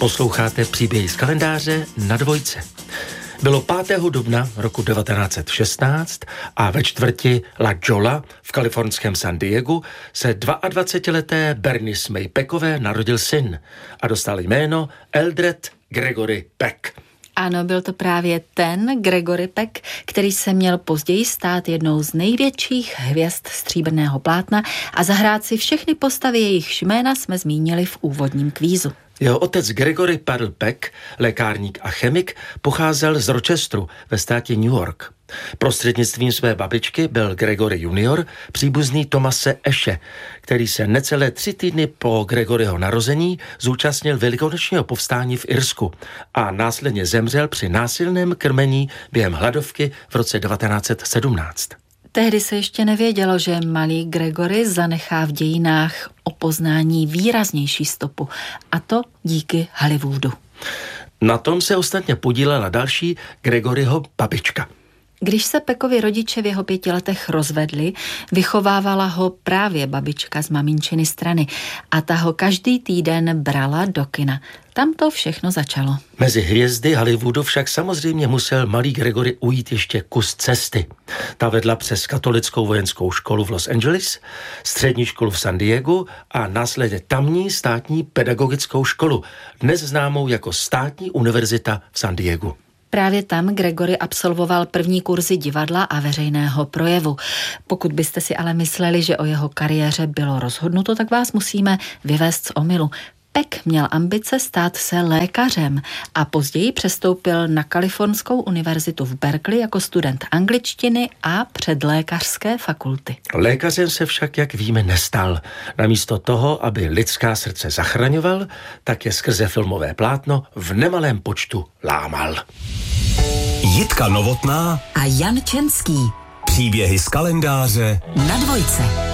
Posloucháte příběhy z kalendáře Na dvojce. Bylo 5. dubna roku 1916 a ve čtvrti La Jolla v kalifornském San Diegu se 22leté Bernice May Peckové narodil syn a dostal jméno Eldred Gregory Peck. Ano, byl to právě ten Gregory Peck, který se měl později stát jednou z největších hvězd stříbrného plátna a zahrát si všechny postavy, jejichž jména jsme zmínili v úvodním kvízu. Jeho otec Gregory Parle Peck, lékárník a chemik, pocházel z Rochesteru ve státě New York. Prostřednictvím své babičky byl Gregory junior příbuzný Thomase Ashe, který se necelé 3 týdny po Gregoryho narození zúčastnil velikonočního povstání v Irsku a následně zemřel při násilném krmení během hladovky v roce 1917. Tehdy se ještě nevědělo, že malý Gregory zanechá v dějinách o poznání výraznější stopu, a to díky Hollywoodu. Na tom se ostatně podílela další Gregoryho babička. Když se Peckovi rodiče v jeho 5 letech rozvedli, vychovávala ho právě babička z maminčiny strany a ta ho každý týden brala do kina. Tam to všechno začalo. Mezi hvězdy Hollywoodu však samozřejmě musel malý Gregory ujít ještě kus cesty. Ta vedla přes katolickou vojenskou školu v Los Angeles, střední školu v San Diegu a následně tamní státní pedagogickou školu, dnes známou jako Státní univerzita v San Diegu. Právě tam Gregory absolvoval první kurzy divadla a veřejného projevu. Pokud byste si ale mysleli, že o jeho kariéře bylo rozhodnuto, tak vás musíme vyvést z omylu. Peck měl ambice stát se lékařem a později přestoupil na Kalifornskou univerzitu v Berkeley jako student angličtiny a předlékařské fakulty. Lékařem se však, jak víme, nestal. Namísto toho, aby lidská srdce zachraňoval, tak je skrze filmové plátno v nemalém počtu lámal. Jitka Novotná a Jan Čenský. Příběhy z kalendáře Na dvojce.